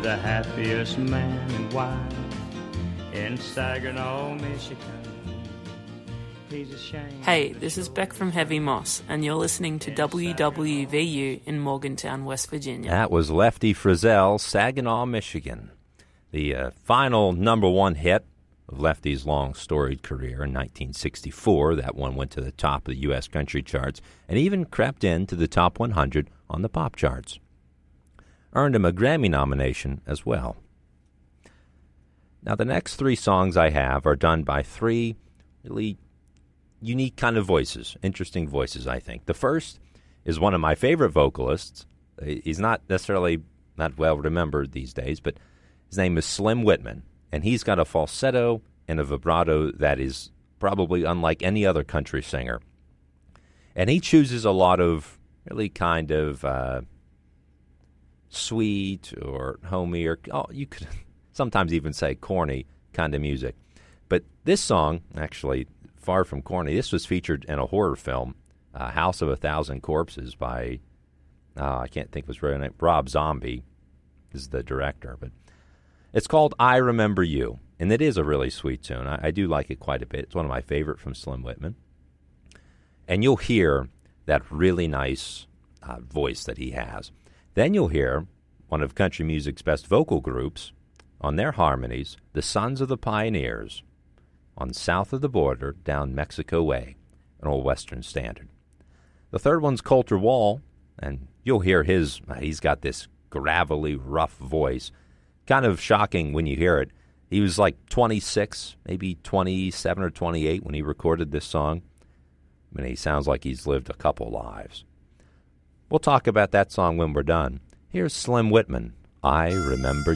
the happiest man in wild in Saginaw, Michigan. He's ashamed. Hey, this is Beck from Heavy Moss, and you're listening to WWVU in Morgantown, West Virginia. That was Lefty Frizzell, Saginaw, Michigan. The final number one hit of Lefty's long storied career in 1964. That one went to the top of the U.S. country charts and even crept into the top 100 on the pop charts. Earned him a Grammy nomination as well. Now, the next three songs I have are done by three really unique kind of voices, interesting voices, I think. The first is one of my favorite vocalists. He's not necessarily not well remembered these days, but his name is Slim Whitman, and he's got a falsetto and a vibrato that is probably unlike any other country singer. And he chooses a lot of really kind of sweet or homey, or you could sometimes even say corny kind of music. But this song, actually, far from corny, this was featured in a horror film, House of a Thousand Corpses by, I can't think of his real name, Rob Zombie is the director. But it's called I Remember You, and it is a really sweet tune. I do like it quite a bit. It's one of my favorite from Slim Whitman. And you'll hear that really nice voice that he has. Then you'll hear one of country music's best vocal groups on their harmonies, the Sons of the Pioneers, on South of the Border, Down Mexico Way, an old Western standard. The third one's Colter Wall, and you'll hear he's got this gravelly, rough voice. Kind of shocking when you hear it. He was like 26, maybe 27 or 28 when he recorded this song. I mean, he sounds like he's lived a couple lives. We'll talk about that song when we're done. Here's Slim Whitman, I Remember